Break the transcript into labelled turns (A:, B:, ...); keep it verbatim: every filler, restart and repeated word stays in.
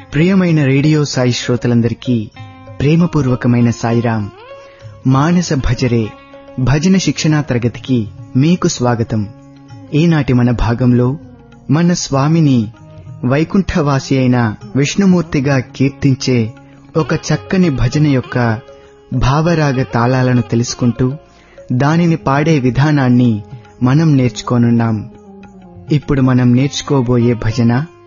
A: ప్రియమైన రేడియో సాయి శ్రోతలందరికీ ప్రేమపూర్వకమైన సాయిరాం. మానస భజరే భజన శిక్షణా తరగతికి మీకు స్వాగతం. ఈనాటి మన భాగంలో మన స్వామిని వైకుంఠవాసి అయిన విష్ణుమూర్తిగా కీర్తించే ఒక చక్కని భజన యొక్క భావరాగ తాళాలను తెలుసుకుంటూ దానిని పాడే విధానాన్ని మనం నేర్చుకోనున్నాం. ఇప్పుడు మనం నేర్చుకోబోయే భజన